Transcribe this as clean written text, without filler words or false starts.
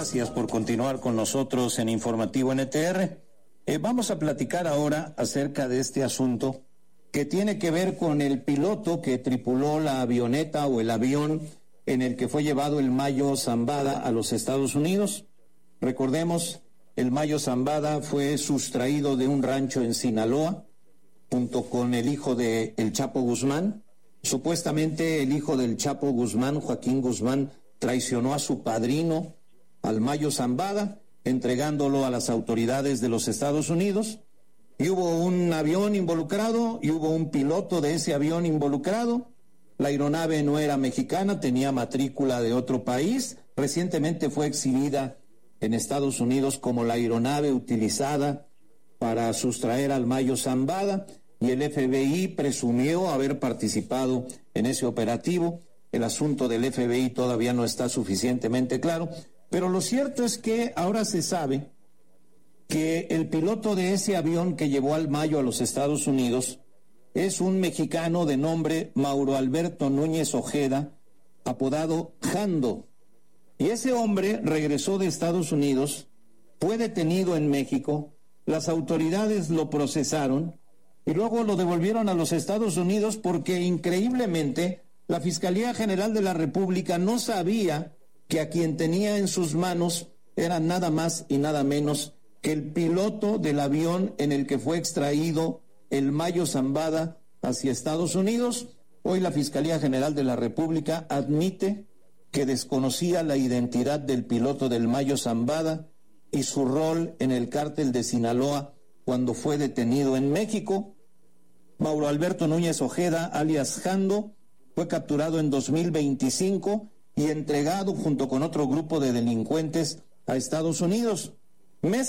Gracias por continuar con nosotros en Informativo NTR. Vamos a platicar ahora acerca de este asunto que tiene que ver con el piloto que tripuló la avioneta o el avión en el que fue llevado el Mayo Zambada a los Estados Unidos. Recordemos, el Mayo Zambada fue sustraído de un rancho en Sinaloa junto con el hijo de El Chapo Guzmán. Supuestamente el hijo del Chapo Guzmán, Joaquín Guzmán, traicionó a su padrino, al Mayo Zambada, entregándolo a las autoridades de los Estados Unidos. Y hubo un avión involucrado y hubo un piloto de ese avión involucrado. La aeronave no era mexicana, tenía matrícula de otro país. Recientemente fue exhibida en Estados Unidos como la aeronave utilizada para sustraer al Mayo Zambada, y el FBI presumió haber participado en ese operativo. El asunto del FBI todavía no está suficientemente claro, pero lo cierto es que ahora se sabe que el piloto de ese avión que llevó al Mayo a los Estados Unidos es un mexicano de nombre Mauro Alberto Núñez Ojeda, apodado Jando. Y ese hombre regresó de Estados Unidos, fue detenido en México, las autoridades lo procesaron y luego lo devolvieron a los Estados Unidos porque increíblemente la Fiscalía General de la República no sabía que a quien tenía en sus manos era nada más y nada menos que el piloto del avión en el que fue extraído el Mayo Zambada hacia Estados Unidos. Hoy la Fiscalía General de la República admite que desconocía la identidad del piloto del Mayo Zambada y su rol en el cártel de Sinaloa cuando fue detenido en México. Mauro Alberto Núñez Ojeda, alias Jando, fue capturado en 2025 y entregado junto con otro grupo de delincuentes a Estados Unidos.